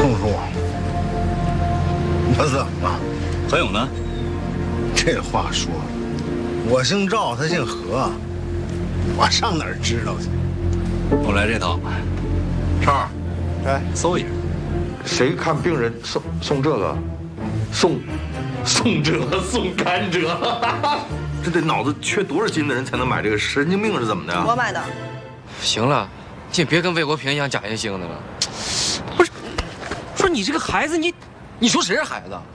宋叔，我怎么了？ 何勇呢？ 这话说，我姓赵，他姓何，我上哪儿知道去？ 我来这套。超儿， 哎， 搜一下。 谁看病人送这个？送甘蔗，这得脑子缺多少斤的人才能买这个？神经病是怎么的呀？ 我买的。 行了，你也别跟魏国平一样假惺惺的了。 不是，说你这个孩子，你说谁是孩子？